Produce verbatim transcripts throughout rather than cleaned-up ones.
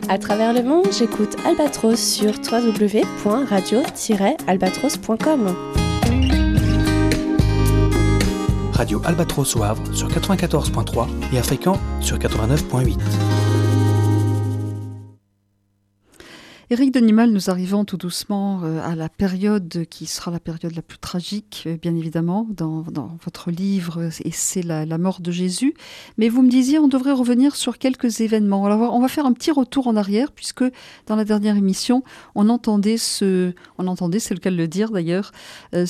À travers le monde, j'écoute Albatros sur w w w point radio tiret albatros point com. Radio Albatros au Havre sur quatre-vingt-quatorze point trois et à Fréquent sur quatre-vingt-neuf point huit. Éric Denimal, nous arrivons tout doucement à la période qui sera la période la plus tragique, bien évidemment, dans, dans votre livre, et c'est la, la mort de Jésus. Mais vous me disiez, on devrait revenir sur quelques événements. Alors, on va faire un petit retour en arrière, puisque dans la dernière émission, on entendait, ce, on entendait, c'est le cas de le dire d'ailleurs, euh,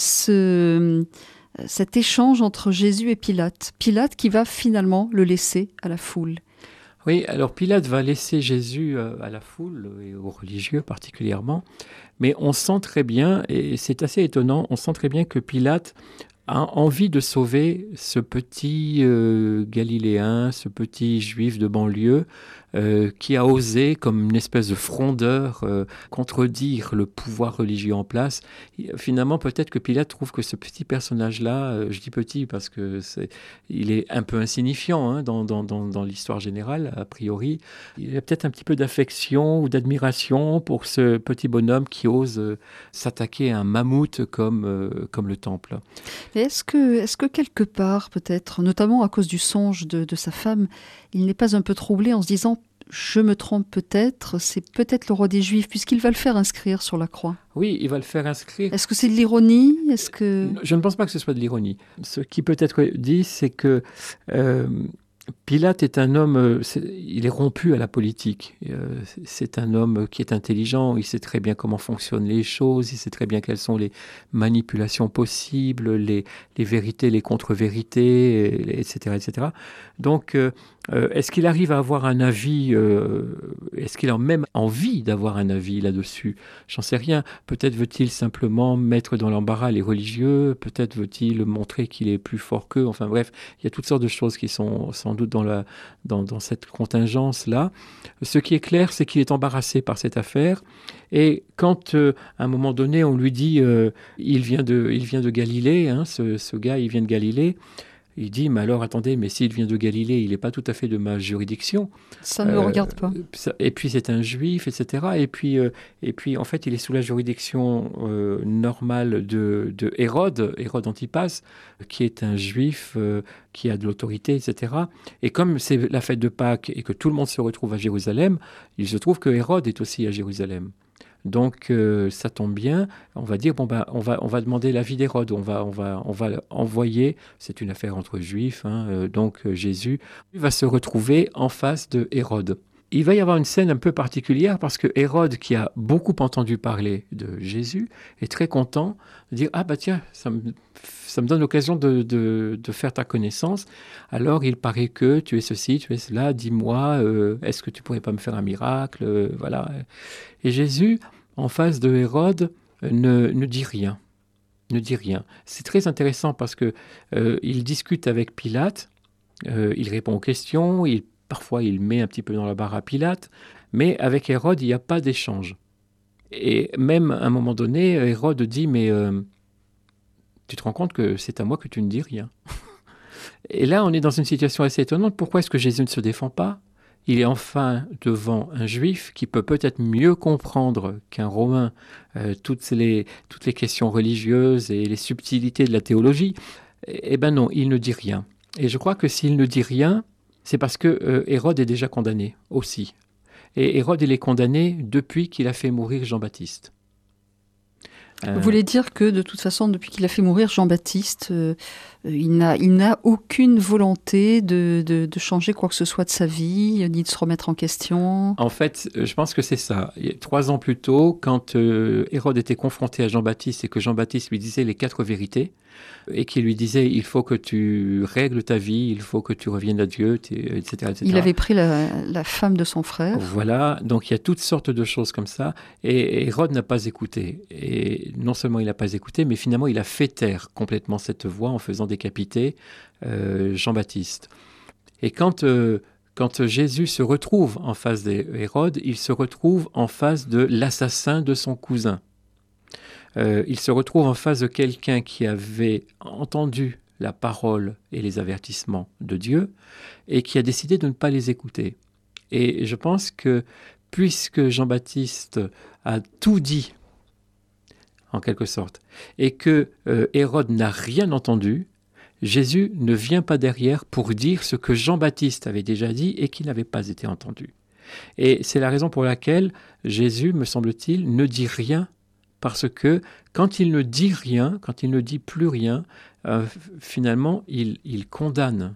ce, cet échange entre Jésus et Pilate. Pilate qui va finalement le laisser à la foule. Oui, alors Pilate va laisser Jésus à la foule, et aux religieux particulièrement, mais on sent très bien, et c'est assez étonnant, on sent très bien que Pilate a envie de sauver ce petit euh, Galiléen, ce petit juif de banlieue, euh, qui a osé, comme une espèce de frondeur, euh, contredire le pouvoir religieux en place. Et, finalement, peut-être que Pilate trouve que ce petit personnage-là, euh, je dis petit parce que c'est, il est un peu insignifiant hein, dans, dans, dans, dans l'histoire générale, a priori. Il y a peut-être un petit peu d'affection ou d'admiration pour ce petit bonhomme qui ose euh, s'attaquer à un mammouth comme, euh, comme le temple. Et est-ce que, est-ce que quelque part, peut-être, notamment à cause du songe de, de sa femme, il n'est pas un peu troublé en se disant « je me trompe peut-être, c'est peut-être le roi des Juifs », puisqu'il va le faire inscrire sur la croix? Oui, il va le faire inscrire. Est-ce que c'est de l'ironie? Est-ce que... Je ne pense pas que ce soit de l'ironie. Ce qui peut être dit, c'est que... Euh, Pilate est un homme, c'est, il est rompu à la politique. Euh, c'est un homme qui est intelligent, il sait très bien comment fonctionnent les choses, il sait très bien quelles sont les manipulations possibles, les, les vérités, les contre-vérités, et cetera, et cetera. Donc, euh, euh, est-ce qu'il arrive à avoir un avis euh, Est-ce qu'il a même envie d'avoir un avis là-dessus? J'en sais rien. Peut-être veut-il simplement mettre dans l'embarras les religieux, peut-être veut-il montrer qu'il est plus fort qu'eux. Enfin bref, il y a toutes sortes de choses qui sont sans doute dans, la, dans, dans cette contingence-là. Ce qui est clair, c'est qu'il est embarrassé par cette affaire. Et quand, euh, à un moment donné, on lui dit euh, il vient de, il vient de Galilée, hein, ce, ce gars, il vient de Galilée, il dit, mais alors, attendez, mais s'il vient de Galilée, il n'est pas tout à fait de ma juridiction. Ça ne euh, me regarde pas. Ça, et puis, c'est un juif, et cetera. Et puis, euh, et puis en fait, il est sous la juridiction euh, normale de, de Hérode, Hérode Antipas, qui est un juif euh, qui a de l'autorité, et cetera. Et comme c'est la fête de Pâques et que tout le monde se retrouve à Jérusalem, il se trouve que Hérode est aussi à Jérusalem. Donc euh, ça tombe bien, on va dire bon ben on va on va demander l'avis d'Hérode, on va on va on va envoyer, c'est une affaire entre juifs, hein, euh, donc euh, Jésus va se retrouver en face de Hérode. Il va y avoir une scène un peu particulière parce que Hérode, qui a beaucoup entendu parler de Jésus, est très content de dire ah bah tiens ça me ça me donne l'occasion de, de, de faire ta connaissance. Alors il paraît que tu es ceci, tu es cela, dis-moi, euh, est-ce que tu pourrais pas me faire un miracle, euh, voilà. Et Jésus, en face de Hérode, ne, ne dit rien, ne dit rien. C'est très intéressant parce que euh, il discute avec Pilate, euh, il répond aux questions, il, parfois il met un petit peu dans la barre à Pilate, mais avec Hérode, il n'y a pas d'échange. Et même à un moment donné, Hérode dit mais euh, tu te rends compte que c'est à moi que tu ne dis rien. Et là, on est dans une situation assez étonnante. Pourquoi est-ce que Jésus ne se défend pas ? Il est enfin devant un juif qui peut peut-être mieux comprendre qu'un romain euh, toutes, les, toutes les questions religieuses et les subtilités de la théologie. Eh bien non, il ne dit rien. Et je crois que s'il ne dit rien, c'est parce que euh, Hérode est déjà condamné aussi. Et Hérode, il est condamné depuis qu'il a fait mourir Jean-Baptiste. Euh... Vous voulez dire que, de toute façon, depuis qu'il a fait mourir Jean-Baptiste, euh, il, n'a, il n'a aucune volonté de, de, de changer quoi que ce soit de sa vie, ni de se remettre en question? En fait, je pense que c'est ça. Trois ans plus tôt, quand euh, Hérode était confronté à Jean-Baptiste et que Jean-Baptiste lui disait les quatre vérités, et qui lui disait il faut que tu règles ta vie, il faut que tu reviennes à Dieu, et cetera, et cetera. Il avait pris la, la femme de son frère. Voilà, donc il y a toutes sortes de choses comme ça. Et Hérode n'a pas écouté. Et non seulement il n'a pas écouté, mais finalement il a fait taire complètement cette voix en faisant décapiter euh, Jean-Baptiste. Et quand, euh, quand Jésus se retrouve en face d'Hérode, il se retrouve en face de l'assassin de son cousin. Euh, il se retrouve en face de quelqu'un qui avait entendu la parole et les avertissements de Dieu et qui a décidé de ne pas les écouter. Et je pense que puisque Jean-Baptiste a tout dit, en quelque sorte, et que euh, Hérode n'a rien entendu, Jésus ne vient pas derrière pour dire ce que Jean-Baptiste avait déjà dit et qui n'avait pas été entendu. Et c'est la raison pour laquelle Jésus, me semble-t-il, ne dit rien, parce que quand il ne dit rien, quand il ne dit plus rien, euh, finalement, il, il condamne.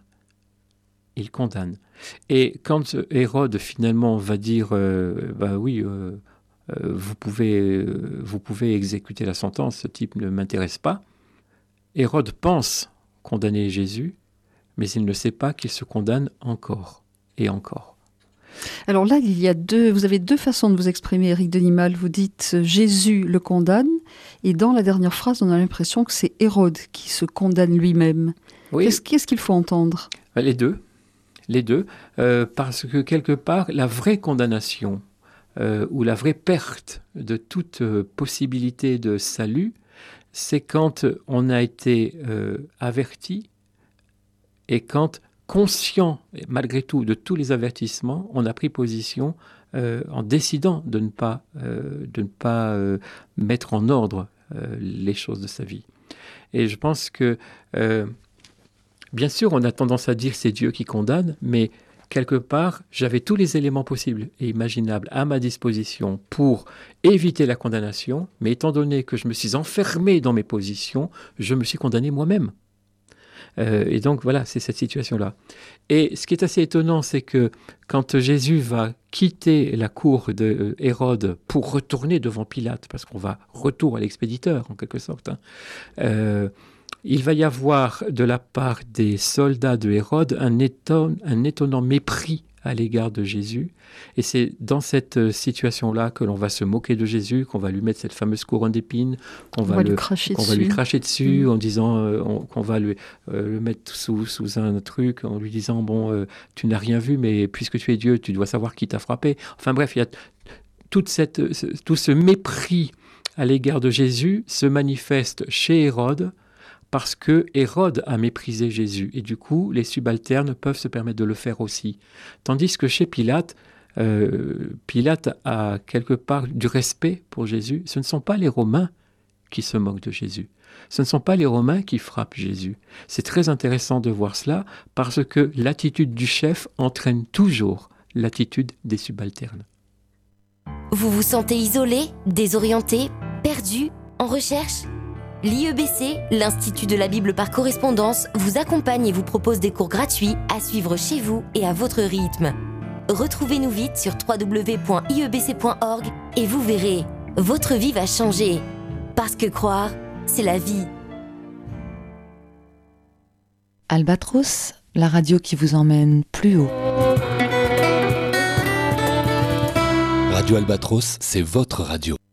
Il condamne. Et quand Hérode, finalement, va dire euh, « bah oui, euh, euh, vous, pouvez, euh, vous pouvez exécuter la sentence, ce type ne m'intéresse pas », Hérode pense condamner Jésus, mais il ne sait pas qu'il se condamne encore et encore. Alors là, il y a deux, vous avez deux façons de vous exprimer, Éric Denimal. Vous dites « Jésus le condamne » et dans la dernière phrase, on a l'impression que c'est Hérode qui se condamne lui-même. Oui. Qu'est-ce, qu'est-ce qu'il faut entendre ? Les deux, les deux, euh, parce que quelque part, la vraie condamnation euh, ou la vraie perte de toute euh, possibilité de salut, c'est quand on a été euh, averti et quand, conscient, malgré tout, de tous les avertissements, on a pris position euh, en décidant de ne pas, euh, de ne pas euh, mettre en ordre euh, les choses de sa vie. Et je pense que, euh, bien sûr, on a tendance à dire c'est Dieu qui condamne, mais quelque part, j'avais tous les éléments possibles et imaginables à ma disposition pour éviter la condamnation, mais étant donné que je me suis enfermé dans mes positions, je me suis condamné moi-même. Euh, et donc voilà, c'est cette situation-là. Et ce qui est assez étonnant, c'est que quand Jésus va quitter la cour de Hérode pour retourner devant Pilate, parce qu'on va retour à l'expéditeur en quelque sorte, hein, euh, il va y avoir de la part des soldats de Hérode un, éton, un étonnant mépris à l'égard de Jésus. Et c'est dans cette situation-là que l'on va se moquer de Jésus, qu'on va lui mettre cette fameuse couronne d'épines, qu'on va, va, le, le, cracher, qu'on dessus. va lui cracher dessus mmh. en disant euh, on, qu'on va lui, euh, le mettre sous, sous un truc, en lui disant bon, euh, tu n'as rien vu, mais puisque tu es Dieu, tu dois savoir qui t'a frappé. Enfin bref, il y a toute cette, ce, tout ce mépris à l'égard de Jésus se manifeste chez Hérode, parce que Hérode a méprisé Jésus. Et du coup, les subalternes peuvent se permettre de le faire aussi. Tandis que chez Pilate, euh, Pilate a quelque part du respect pour Jésus. Ce ne sont pas les Romains qui se moquent de Jésus. Ce ne sont pas les Romains qui frappent Jésus. C'est très intéressant de voir cela, parce que l'attitude du chef entraîne toujours l'attitude des subalternes. Vous vous sentez isolé, désorienté, perdu, en recherche ? L'I E B C, l'Institut de la Bible par correspondance, vous accompagne et vous propose des cours gratuits à suivre chez vous et à votre rythme. Retrouvez-nous vite sur w w w point i e b c point org et vous verrez, votre vie va changer. Parce que croire, c'est la vie. Albatros, la radio qui vous emmène plus haut. Radio Albatros, c'est votre radio.